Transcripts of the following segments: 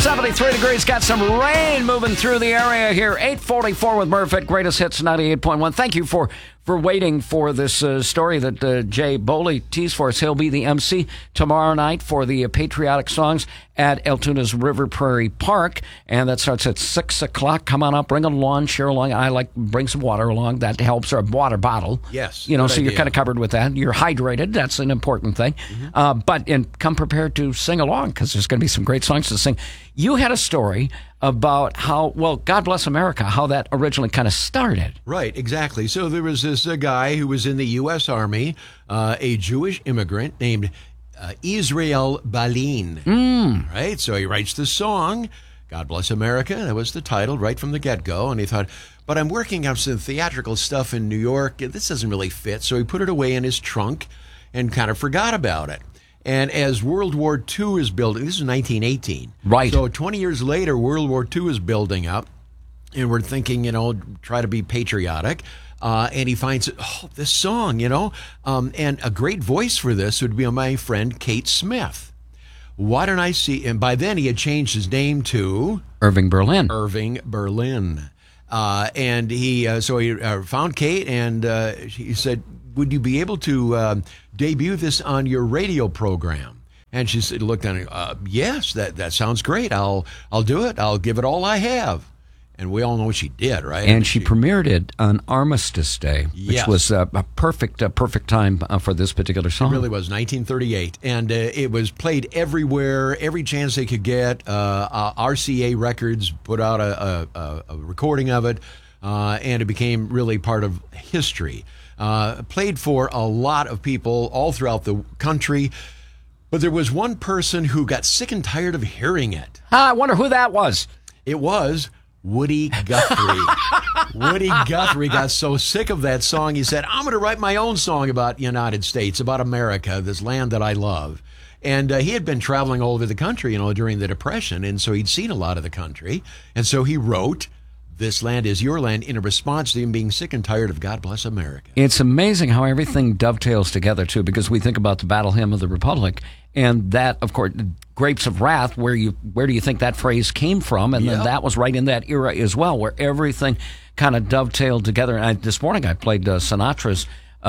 73 degrees. Got some rain moving through the area here. 8:44 with Murph at Greatest Hits 98.1. Thank you for waiting for this story that Jay Boley teased for us. He'll be the MC tomorrow night for the patriotic songs at Altoona's River Prairie Park, and that starts at 6 o'clock. Come on up, bring a lawn chair along. I like bring some water along. That helps, or a water bottle. Yes. So you're kind of covered with that. You're hydrated. That's an important thing. But come prepared to sing along, because there's going to be some great songs to sing. You had a story about how, God Bless America, how that originally kind of started. Right, exactly. So there was this guy who was in the U.S. Army, a Jewish immigrant named Israel Balin. Right? So he writes this song, God Bless America. That was the title right from the get-go. And he thought, but I'm working on some theatrical stuff in New York. This doesn't really fit. So he put it away in his trunk and kind of forgot about it. And as World War II is building, this is 1918. Right. So 20 years later, World War II is building up, and we're thinking, try to be patriotic. And he finds, this song, and a great voice for this would be my friend Kate Smith. Why don't I see? And by then he had changed his name to Irving Berlin. And he found Kate, and he said, would you be able to debut this on your radio program? And she said, looked at him, yes, that sounds great. I'll do it. I'll give it all I have. And we all know what she did, right? And she premiered it on Armistice Day, which was a perfect time for this particular song. It really was, 1938. And it was played everywhere, every chance they could get. RCA Records put out a recording of it, and it became really part of history. Played for a lot of people all throughout the country. But there was one person who got sick and tired of hearing it. I wonder who that was. It was Woody Guthrie. Woody Guthrie got so sick of that song, he said, I'm going to write my own song about the United States, about America, this land that I love. And he had been traveling all over the country, during the Depression, and so he'd seen a lot of the country. And so he wrote This Land Is Your Land in a response to him being sick and tired of God Bless America. It's amazing how everything dovetails together, too, because we think about the Battle Hymn of the Republic, and that, of course, Grapes of Wrath, where do you think that phrase came from? And then that was right in that era as well, where everything kind of dovetailed together. And this morning I played Sinatra's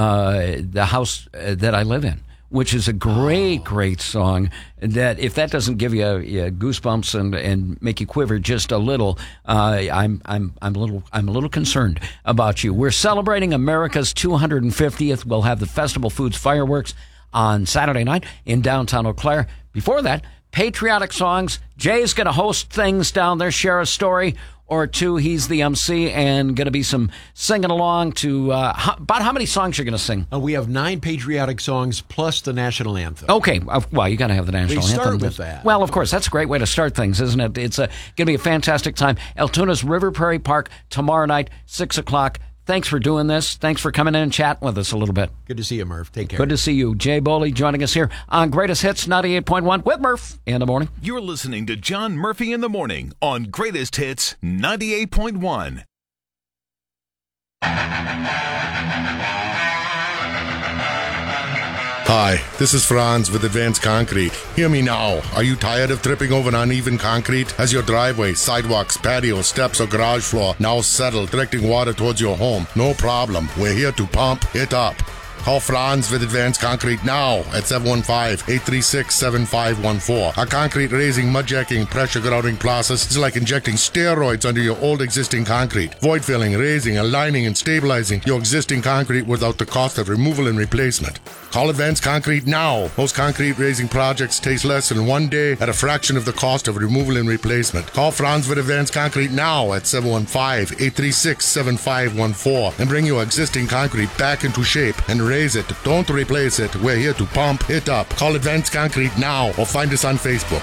The House That I Live In, which is a great song that if that doesn't give you goosebumps and make you quiver just a little, I'm a little concerned about you. We're celebrating America's 250th. We'll have the Festival Foods fireworks on Saturday night in downtown Eau Claire. Before that, patriotic songs. Jay's going to host things down there, share a story or two. He's the MC and going to be some singing along to about how many songs you're going to sing? We have 9 patriotic songs plus the national anthem. Okay, well, you got to have the national anthem. Start with that. Well, of course, that's a great way to start things, isn't it? It's going to be a fantastic time. Altoona's River Prairie Park tomorrow night, 6 o'clock. Thanks for doing this. Thanks for coming in and chatting with us a little bit. Good to see you, Murph. Take care. Good to see you. Jay Boley joining us here on Greatest Hits 98.1 with Murph in the morning. You're listening to John Murphy in the morning on Greatest Hits 98.1. Hi, this is Franz with Advanced Concrete. Hear me now. Are you tired of tripping over uneven concrete? Has your driveway, sidewalks, patio, steps, or garage floor now settled, directing water towards your home? No problem. We're here to pump it up. Call Franz with Advanced Concrete now at 715-836-7514. Our concrete raising, mud jacking, pressure grouting process is like injecting steroids under your old existing concrete. Void filling, raising, aligning, and stabilizing your existing concrete without the cost of removal and replacement. Call Advanced Concrete now. Most concrete raising projects take less than 1 day at a fraction of the cost of removal and replacement. Call Franz with Advanced Concrete now at 715-836-7514 and bring your existing concrete back into shape and raise it. Don't replace it. We're here to pump it up. Call Advanced Concrete now or find us on Facebook.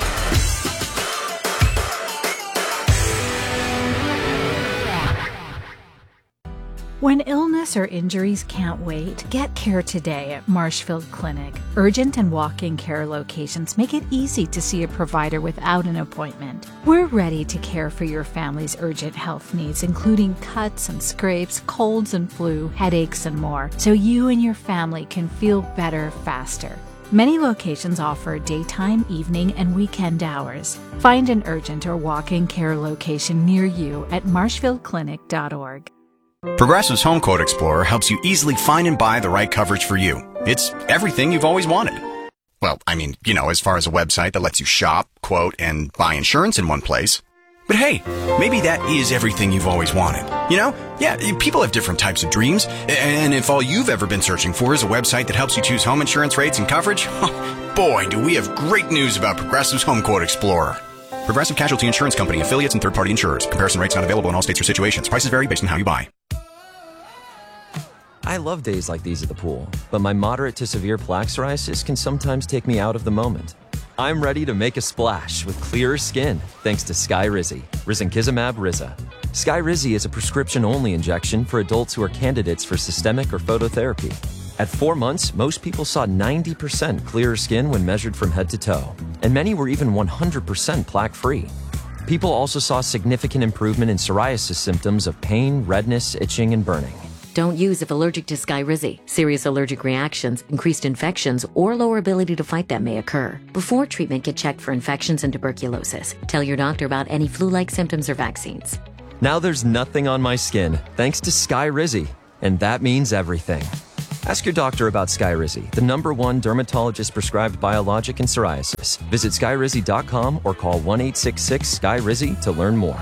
When illness or injuries can't wait, get care today at Marshfield Clinic. Urgent and walk-in care locations make it easy to see a provider without an appointment. We're ready to care for your family's urgent health needs, including cuts and scrapes, colds and flu, headaches, and more, so you and your family can feel better faster. Many locations offer daytime, evening, and weekend hours. Find an urgent or walk-in care location near you at marshfieldclinic.org. Progressive's Home Quote Explorer helps you easily find and buy the right coverage for you. It's everything you've always wanted. Well, I mean, as far as a website that lets you shop, quote, and buy insurance in one place. But hey, maybe that is everything you've always wanted. Yeah, people have different types of dreams. And if all you've ever been searching for is a website that helps you choose home insurance rates and coverage, boy, do we have great news about Progressive's Home Quote Explorer. Progressive Casualty Insurance Company, affiliates, and third-party insurers. Comparison rates not available in all states or situations. Prices vary based on how you buy. I love days like these at the pool, but my moderate to severe plaque psoriasis can sometimes take me out of the moment. I'm ready to make a splash with clearer skin thanks to Skyrizi, risankizumab Riza. Skyrizi is a prescription-only injection for adults who are candidates for systemic or phototherapy. At 4 months, most people saw 90% clearer skin when measured from head to toe, and many were even 100% plaque-free. People also saw significant improvement in psoriasis symptoms of pain, redness, itching, and burning. Don't use if allergic to Skyrizi. Serious allergic reactions, increased infections, or lower ability to fight them may occur. Before treatment, get checked for infections and tuberculosis. Tell your doctor about any flu-like symptoms or vaccines. Now there's nothing on my skin thanks to Skyrizi, and that means everything. Ask your doctor about Skyrizi, the #1 dermatologist-prescribed biologic in psoriasis. Visit skyrizi.com or call 1-866-SKY-RIZI to learn more.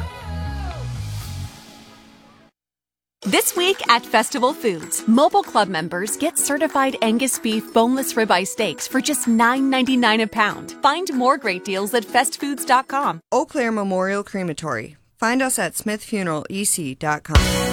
This week at Festival Foods, Mobile Club members get certified Angus beef boneless ribeye steaks for just $9.99 a pound. Find more great deals at festfoods.com. Eau Claire Memorial Crematory. Find us at smithfuneralec.com.